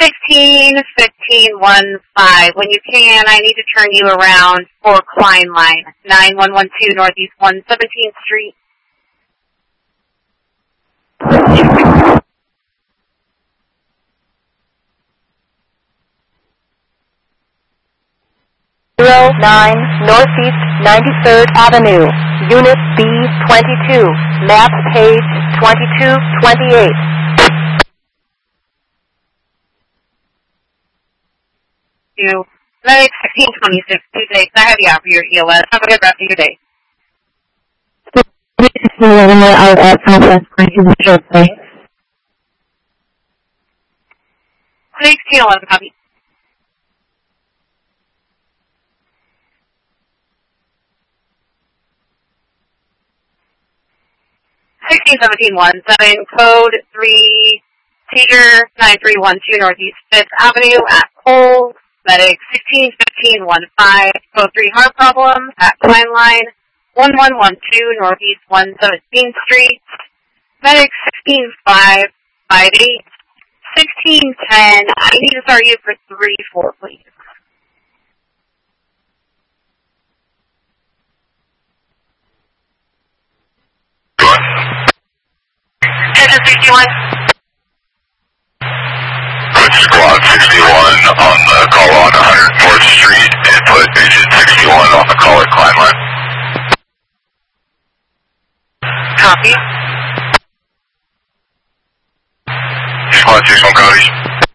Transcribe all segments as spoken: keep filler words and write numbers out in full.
sixteen, fifteen, one, five. When you can, I need to turn you around for Klein Line, nine one one two Northeast one seventeenth Street. zero nine Northeast ninety-third Avenue, Unit B twenty-two, map page twenty-two twenty-eight. You. Medic sixteen twenty-six, Tuesday. I have you out for your E L S. Have a good rest of your day. Out at Southwest Commercial Place. sixteen eleven, copy. sixteen seventeen one seven, code three, Teeter nine three one two Northeast fifth Avenue at Coles. Medic sixteen fifteen one five, code three, heart problem at Klein Line, one one one two Northeast one seventeenth Street. Medic sixteen five five eight, sixteen ten. I need to start you for three four, please. Agent sixty-one. Put squad sixty-one on the call on one hundred fourth Street and put agent sixty-one on the call at Klein Line. Copy. Squad sixty-one copies.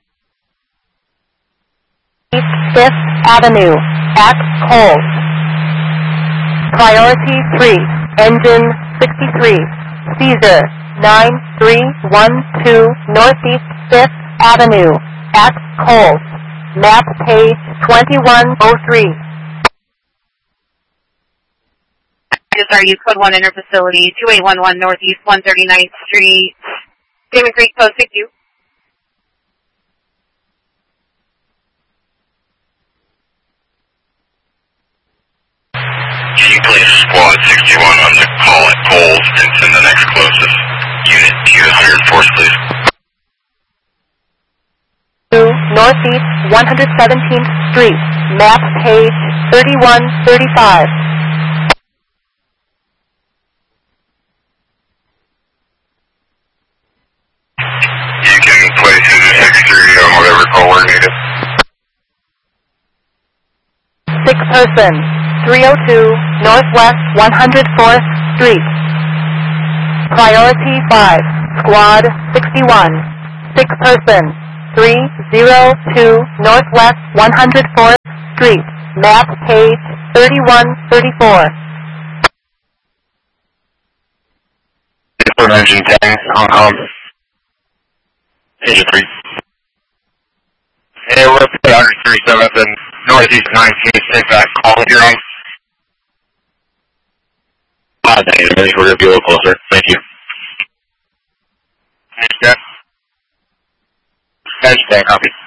East fifth Avenue, at Coles. Priority three, engine sixty-three, Caesar nine three one two Northeast fifth Avenue, at Coles. Map page twenty-one oh three. Just are you code one interfacility, two eight one one Northeast one thirty-ninth Street, Damon Creek, post six two. Can you please squad sixty-one on the call at Coles and send the next closest unit to one hundred fourth, please? Northeast one hundred seventeenth Street, map page thirty-one thirty-five. You can place in the six three on whatever call we're needed. Six person, three oh two Northwest one hundred fourth Street. Priority five, squad sixty-one. Six person, three oh two Northwest one hundred fourth Street. Map page thirty-one thirty-four. For engine ten, Hong Kong. Agent three. Hey, we're up to one thirty-seventh and Northeast nineteenth, take that call here on. Ah, thank you. I think we're going to be a little closer. Thank you. Thanks, Jeff. Thanks, Dan. Copy.